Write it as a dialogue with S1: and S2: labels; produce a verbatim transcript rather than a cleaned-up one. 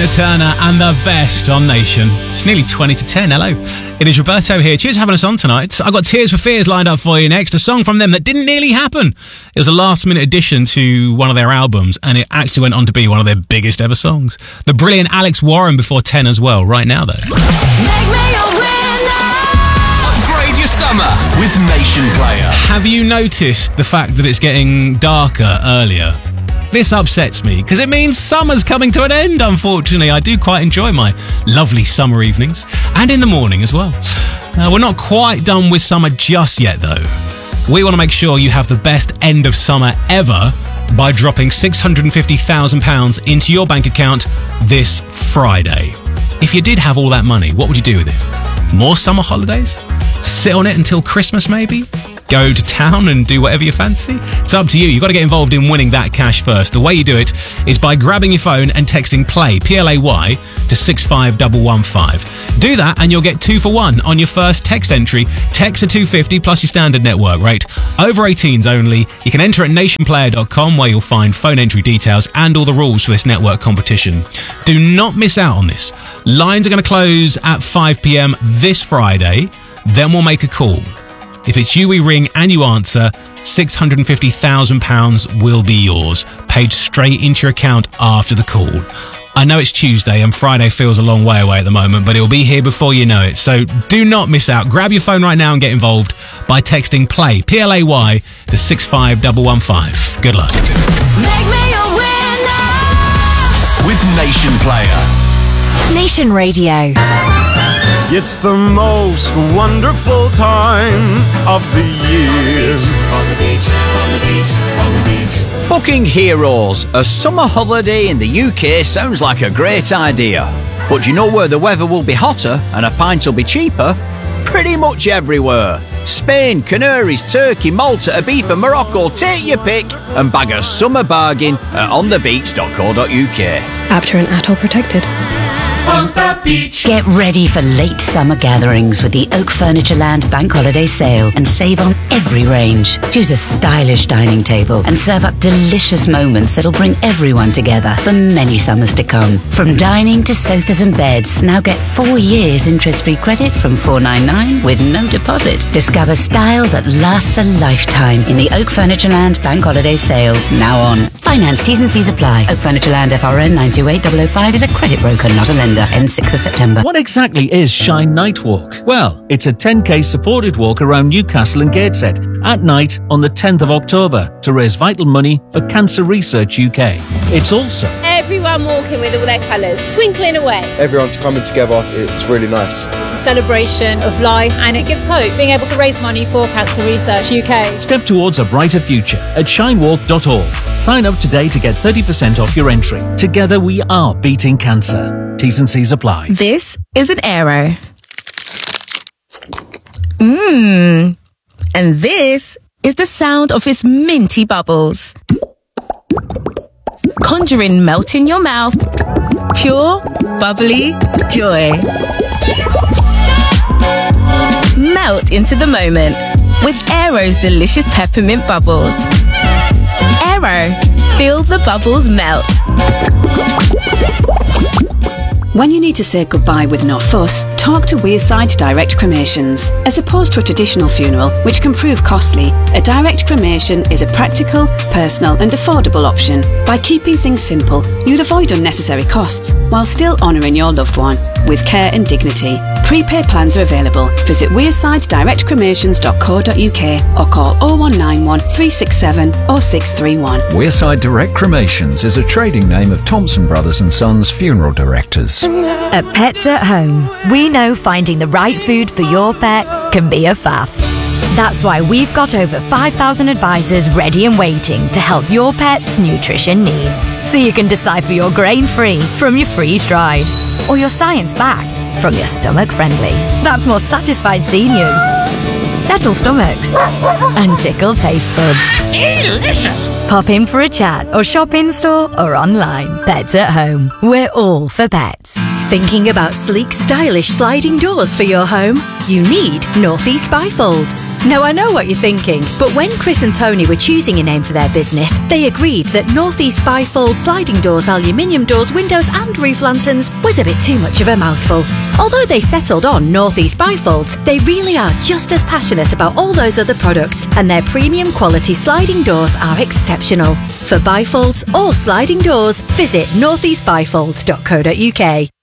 S1: Tina Turner and the best on Nation. It's nearly twenty to ten. Hello. It is Roberto here. Cheers for having us on tonight. I've got Tears for Fears lined up for you next. A song from them that didn't nearly happen. It was a last minute addition to one of their albums, and it actually went on to be one of their biggest ever songs. The brilliant Alex Warren before ten as well. Right now, though.
S2: Make me a winner.
S3: Upgrade your summer with Nation Player.
S1: Have you noticed the fact that it's getting darker earlier? This upsets me, because it means summer's coming to an end, unfortunately. I do quite enjoy my lovely summer evenings, and in the morning as well. Uh, we're not quite done with summer just yet, though. We want to make sure you have the best end of summer ever by dropping six hundred fifty thousand pounds into your bank account this Friday. If you did have all that money, what would you do with it? More summer holidays? Sit on it until Christmas, maybe? Go to town and do whatever you fancy? It's up to you. You've got to get involved in winning that cash first. The way you do it is by grabbing your phone and texting PLAY, P L A Y, to six five one one five. Do that and you'll get two for one on your first text entry. Text to two fifty plus your standard network rate. Over eighteens only. You can enter at nation player dot com where you'll find phone entry details and all the rules for this network competition. Do not miss out on this. Lines are going to close at five p.m. this Friday. Then we'll make a call. If it's you we ring and you answer, six hundred fifty thousand pounds will be yours, paid straight into your account after the call. I know it's Tuesday and Friday feels a long way away at the moment, but it'll be here before you know it. So do not miss out. Grab your phone right now and get involved by texting PLAY, P L A Y, to six five one one five. Good luck.
S2: Make me a winner.
S3: With Nation Player.
S4: Nation Radio.
S5: It's the most wonderful time of the year.
S6: On the beach, on the beach, on the beach.
S7: Booking Heroes, a summer holiday in the U K sounds like a great idea. But do you know where the weather will be hotter and a pint will be cheaper? Pretty much everywhere. Spain, Canaries, Turkey, Malta, Ibiza, Morocco, take your pick and bag a summer bargain at on the beach dot co dot U K.
S8: After an atoll protected.
S6: On the beach.
S9: Get ready for late summer gatherings with the Oak Furniture Land Bank Holiday Sale and save on every range. Choose a stylish dining table and serve up delicious moments that'll bring everyone together for many summers to come. From dining to sofas and beds, now get four years interest-free credit from four ninety-nine with no deposit. Discover style that lasts a lifetime in the Oak Furniture Land Bank Holiday Sale, now on. Finance T's and C's apply. Oak Furniture Land F R N nine two eight zero zero five is a credit broker, not a lender. Ends sixth of September.
S10: What exactly is Shine Night Walk? Well, it's a ten k supported walk around Newcastle and Gateshead at night on the tenth of October to raise vital money for Cancer Research U K. It's also
S11: everyone walking with all their colours, twinkling away.
S12: Everyone's coming together. It's really nice.
S13: It's a celebration of life and it gives hope, being able to raise money for Cancer Research U K.
S10: Step towards a brighter future at shine walk dot org. Sign up today to get thirty percent off your entry. Together we are beating cancer. T's and C's apply.
S14: This is an Aero. Mmm. And this is the sound of its minty bubbles. Conjuring melt in your mouth. Pure, bubbly joy. Melt into the moment with Aero's delicious peppermint bubbles. Aero. Feel the bubbles melt.
S15: When you need to say goodbye with no fuss, talk to Wearside Direct Cremations. As opposed to a traditional funeral, which can prove costly, a direct cremation is a practical, personal and affordable option. By keeping things simple, you'll avoid unnecessary costs while still honouring your loved one with care and dignity. Prepaid plans are available. Visit wearside direct cremations dot co dot U K or call oh one nine one, three six seven, oh six three one.
S16: Wearside Direct Cremations is a trading name of Thompson Brothers and Sons Funeral Directors.
S4: At Pets at Home, we know finding the right food for your pet can be a faff. That's why we've got over five thousand advisors ready and waiting to help your pet's nutrition needs. So you can decipher your grain-free from your freeze-dried, or your science-backed from your stomach-friendly. That's more satisfied seniors, settle stomachs, and tickle taste buds.
S6: Delicious!
S4: Pop in for a chat or shop in store or online. Pets at Home. We're all for pets. Thinking about sleek, stylish sliding doors for your home? You need Northeast Bifolds. Now, I know what you're thinking, but when Chris and Tony were choosing a name for their business, they agreed that Northeast Bifold sliding doors, aluminium doors, windows and roof lanterns was a bit too much of a mouthful. Although they settled on Northeast Bifolds, they really are just as passionate about all those other products, and their premium quality sliding doors are exceptional. For bifolds or sliding doors, visit northeast bifolds dot co dot uk.